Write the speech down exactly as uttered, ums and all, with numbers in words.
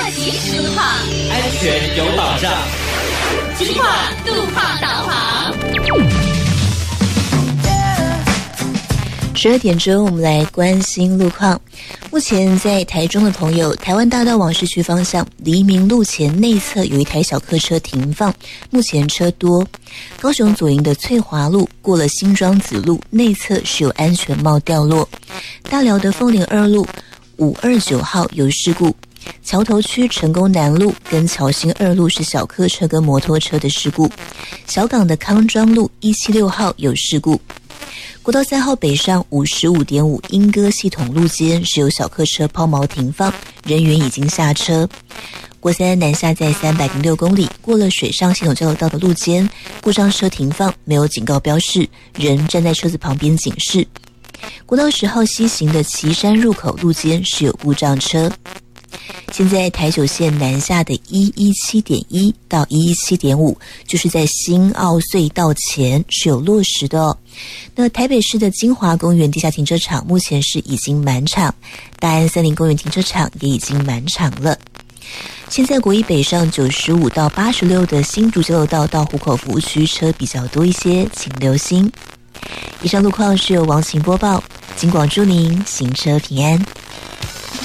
快及时路况， 安全有保障。 金话路况导航。 十二点钟，我们来关心路况。目前在台中的朋友，台湾大道往市区方向黎明路前内侧有一台小客车停放，目前车多。高雄左营的翠华路过了新庄子路内侧是有安全帽掉落。大寮的凤林二路五二九号有事故。桥头区成功南路跟桥新二路是小客车跟摩托车的事故。小港的康庄路一七六号有事故。国道三号北上 五十五点五 莺歌系统路肩是有小客车抛锚停放，人员已经下车。国三南下在三百零六公里，过了水上系统交流道的路肩，故障车停放，没有警告标示，人站在车子旁边警示。国道十号西行的旗山入口路肩是有故障车。现在台九线南下的一一七点一到一一七点五，就是在新澳隧道前是有落实的哦。那台北市的金华公园地下停车场目前是已经满场，大安森林公园停车场也已经满场了。现在国一北上九十五到八十六的新竹交流道到湖口服务区车比较多一些，请留心。以上路况是由王晴播报，金广祝您行车平安。